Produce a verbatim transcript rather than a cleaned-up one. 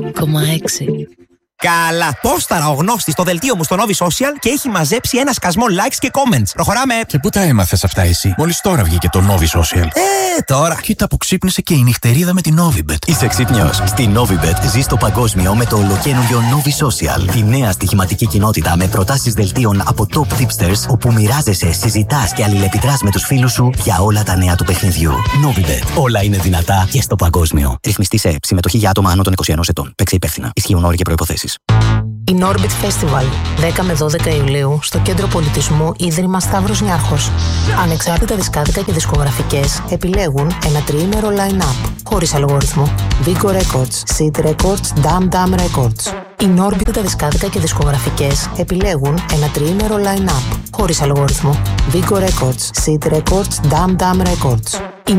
κόμμα έξι. Καλά. Πόσταρα ο γνώστης στο δελτίο μου στο Novi Social και έχει μαζέψει ένα σκασμό likes και comments. Προχωράμε. Και πού τα έμαθες αυτά εσύ? Μόλις τώρα βγήκε το Novi Social. Ε, τώρα. Κοίτα που ξύπνησε και η νυχτερίδα με την Novibet. Είσαι ξύπνιος? Στη Novibet ζεις το παγκόσμιο με το ολοκαίνουργιο Novi Social. Τη νέα στοιχηματική κοινότητα με προτάσεις δελτίων από top tipsters, όπου μοιράζεσαι, συζητάς και αλληλεπιδράς με τους φίλους σου για όλα τα νέα του παιχνιδιού. Novibet. Όλα είναι δυνατά και στο παγκόσμιο. Ρυθμιστή σε συμμετοχή για άτομα άνω των είκοσι ενός ετών. Παίξε υπεύθυνα. Ισχύουν όροι και προϋποθέσεις. Η Norbit Festival, δέκα με δώδεκα Ιουλίου, στο Κέντρο Πολιτισμού Ίδρυμα Σταύρος Νιάρχος. Ανεξάρτητα δισκάδικα και δισκογραφικές επιλέγουν ένα τριήμερο line-up, χωρίς αλγόριθμο. Vigo Records, Seed Records, Dam Dam Records. Η Norbit τα δισκάδικα και δισκογραφικές επιλέγουν ένα τριήμερο line-up, χωρίς αλγόριθμο. Vigo Records, Seed Records, Dam Dam Records.